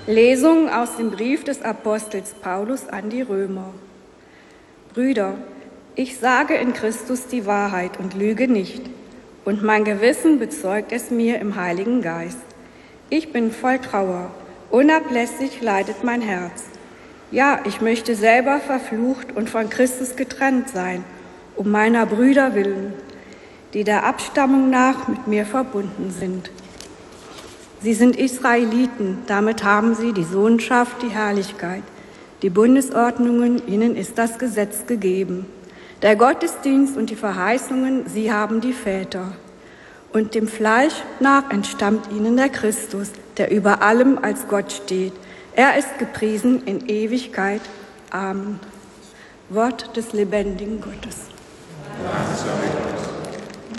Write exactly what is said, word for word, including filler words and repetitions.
Lesung aus dem Brief des Apostels Paulus an die Römer. Brüder, ich sage in Christus die Wahrheit und lüge nicht, und mein Gewissen bezeugt es mir im Heiligen Geist. Ich bin voll Trauer, unablässig leidet mein Herz. Ja, ich möchte selber verflucht und von Christus getrennt sein, um meiner Brüder willen, die der Abstammung nach mit mir verbunden sind. Sie sind Israeliten, damit haben sie die Sohnschaft, die Herrlichkeit. Die Bundesordnungen, ihnen ist das Gesetz gegeben. Der Gottesdienst und die Verheißungen, sie haben die Väter. Und dem Fleisch nach entstammt ihnen der Christus, der über allem als Gott steht. Er ist gepriesen in Ewigkeit. Amen. Wort des lebendigen Gottes. Danke.